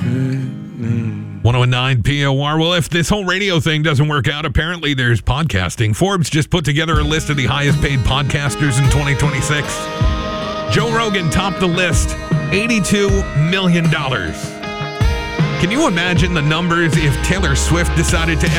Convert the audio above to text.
109 POR. Well, if this whole radio thing doesn't work out, apparently there's podcasting. Forbes just put together a list of the highest paid podcasters in 2026. Joe Rogan topped the list, $82 million. Can you imagine the numbers if Taylor Swift decided to